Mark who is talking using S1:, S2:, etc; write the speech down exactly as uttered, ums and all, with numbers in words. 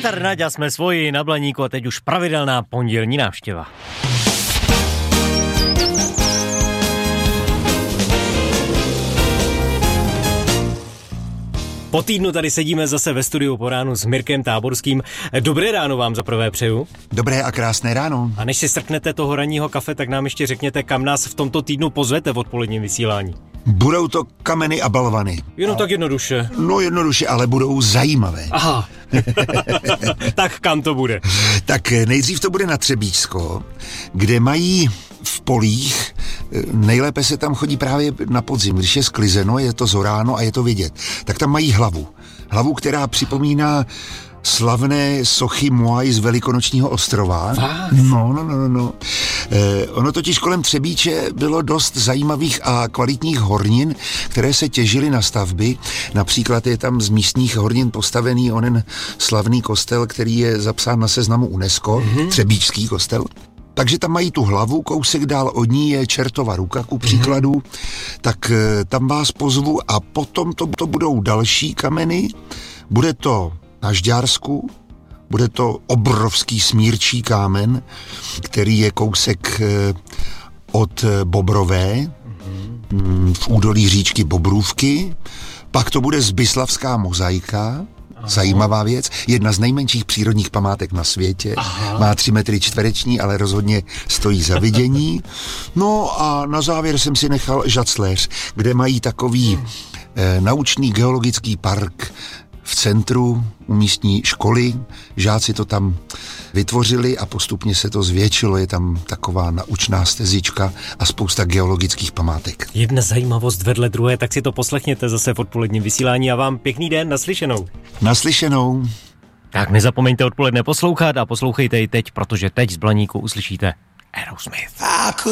S1: Petr, Naďa, jsme svoji na Blaníku a teď už pravidelná pondělní návštěva. Po týdnu tady sedíme zase ve studiu po ránu s Mirkem Táborským. Dobré ráno vám za prvé přeju.
S2: Dobré a krásné ráno.
S1: A než si srknete toho ranního kafe, tak nám ještě řekněte, kam nás v tomto týdnu pozvete v odpoledním vysílání.
S2: Budou to kameny a balvany.
S1: Jenom a... tak jednoduše.
S2: No jednoduše, ale budou zajímavé.
S1: Aha. Tak kam to bude?
S2: Tak nejdřív to bude na Třebíčsko, kde mají v polích, nejlépe se tam chodí právě na podzim, když je sklizeno, je to zoráno a je to vidět, tak tam mají hlavu. Hlavu, která připomíná slavné sochy Moai z Velikonočního ostrova. No, no, no, no. Eh, ono totiž kolem Třebíče bylo dost zajímavých a kvalitních hornin, které se těžily na stavby. Například je tam z místních hornin postavený onen slavný kostel, který je zapsán na seznamu UNESCO, mm-hmm. Třebíčský kostel. Takže tam mají tu hlavu, kousek dál od ní je Čertova ruka, ku příkladu, mm-hmm. tak e, tam vás pozvu a potom to, to budou další kameny, bude to na Žďársku, bude to obrovský smírčí kámen, který je kousek e, od Bobrové, mm-hmm. v údolí říčky Bobrůvky, pak to bude Zbyslavská mozaika, zajímavá věc, jedna z nejmenších přírodních památek na světě. Aha. Má tři metry čtvereční, ale rozhodně stojí za vidění. No a na závěr jsem si nechal Žacléř, kde mají takový hmm. eh, naučný geologický park v centru u místní školy. Žáci to tam vytvořili a postupně se to zvětšilo. Je tam taková naučná stezička a spousta geologických památek.
S1: Jedna zajímavost vedle druhé, tak si to poslechněte zase v odpoledním vysílání a vám pěkný den, naslyšenou.
S2: Naslyšenou.
S1: Tak nezapomeňte odpoledne poslouchat a poslouchejte i teď, protože teď z Blaníku uslyšíte Aerosmith.